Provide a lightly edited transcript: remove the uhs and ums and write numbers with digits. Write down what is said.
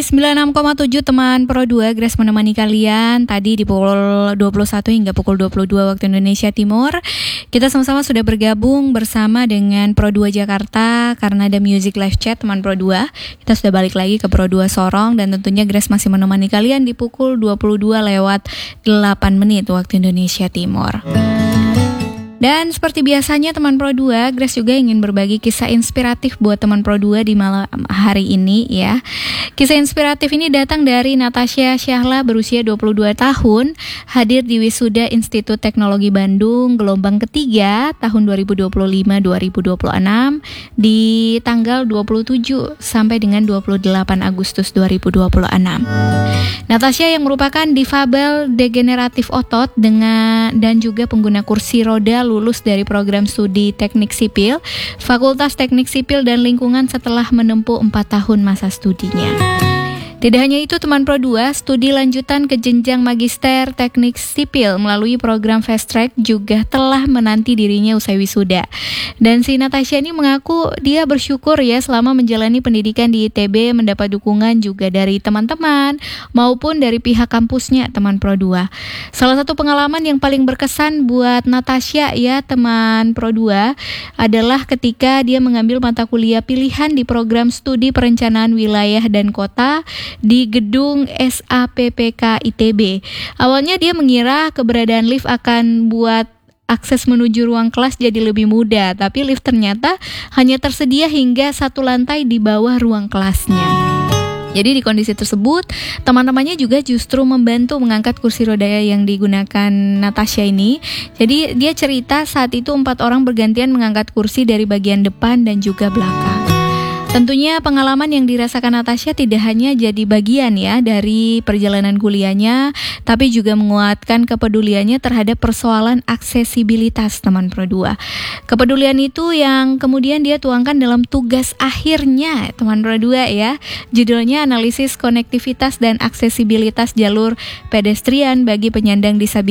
96,7 teman Pro 2, Grace menemani kalian tadi di pukul 21 hingga pukul 22 waktu Indonesia Timur. Kita sama-sama sudah bergabung bersama dengan Pro 2 Jakarta karena ada Music Live Chat teman Pro 2. Kita sudah balik lagi ke Pro 2 Sorong dan tentunya Grace masih menemani kalian di pukul 22 lewat 8 menit waktu Indonesia Timur. Dan seperti biasanya teman Pro 2, Grace juga ingin berbagi kisah inspiratif buat teman Pro 2 di malam hari ini ya. Kisah inspiratif ini datang dari Natasha Syahla berusia 22 tahun, hadir di Wisuda Institut Teknologi Bandung gelombang ketiga tahun 2025-2026 di tanggal 27 sampai dengan 28 Agustus 2026. Natasha yang merupakan difabel degeneratif otot dan juga pengguna kursi roda lulus dari program studi Teknik Sipil, Fakultas Teknik Sipil dan Lingkungan setelah menempuh 4 tahun masa studinya. Tidak hanya itu teman Pro 2, studi lanjutan ke jenjang Magister Teknik Sipil melalui program Fast Track juga telah menanti dirinya usai wisuda. Dan si Natasha ini mengaku dia bersyukur ya selama menjalani pendidikan di ITB mendapat dukungan juga dari teman-teman maupun dari pihak kampusnya teman Pro 2. Salah satu pengalaman yang paling berkesan buat Natasha ya teman Pro 2 adalah ketika dia mengambil mata kuliah pilihan di program studi perencanaan wilayah dan kota di gedung SAPPK ITB. Awalnya dia mengira keberadaan lift akan buat akses menuju ruang kelas jadi lebih mudah, tapi lift ternyata hanya tersedia hingga 1 lantai di bawah ruang kelasnya. Jadi di kondisi tersebut, teman-temannya juga justru membantu mengangkat kursi roda yang digunakan Natasha ini. Jadi dia cerita saat itu 4 orang bergantian mengangkat kursi dari bagian depan dan juga belakang. Tentunya pengalaman yang dirasakan Natasha tidak hanya jadi bagian ya dari perjalanan kuliahnya, tapi juga menguatkan kepeduliannya terhadap persoalan aksesibilitas teman Pro 2. Kepedulian itu yang kemudian dia tuangkan dalam tugas akhirnya teman Pro 2 ya. Judulnya Analisis Konektivitas dan Aksesibilitas Jalur Pedestrian bagi Penyandang Disabilitas